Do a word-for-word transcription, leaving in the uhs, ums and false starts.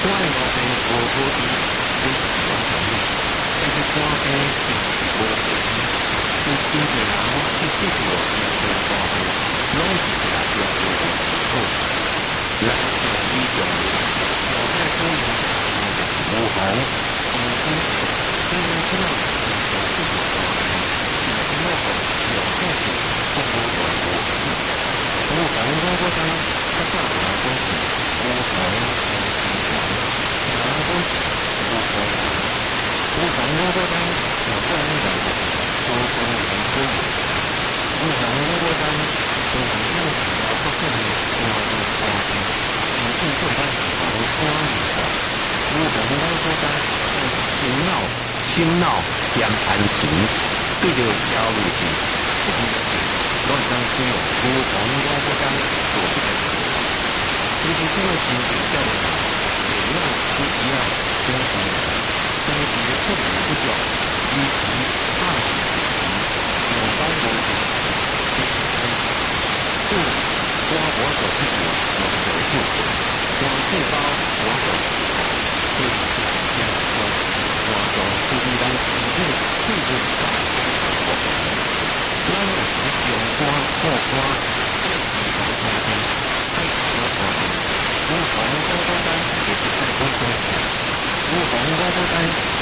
我的路边无好滴，你是我同意。但是山边是无好滴，有真济人去接触我去做山边，拢是一条条路的好。人是宇宙的，我在说明就是无红，红红，虽然知道是小事情上面，但是我们有好事，不无有无事。无红我觉得，较早人讲是无红无红，人讲是无红无红我觉得，我个人认为无红人可以。无红我觉得，无红我要不可能我就花钱，我正做单红花一个。无红我觉得，心脑心脑兼安情，对着条路线，不同的是。我相信无红我觉得做不成。其实这个情景较大，也要不一样相同的，但是特别不久，以及二十时期，有帮无红这是分这花我手自己有手术，花细胞我手这是这样说，花手自己当体内最不大我手。咱有时用花破花，这是好花灯，太好了花灯。无红高高灯也是太多光线，无红高高灯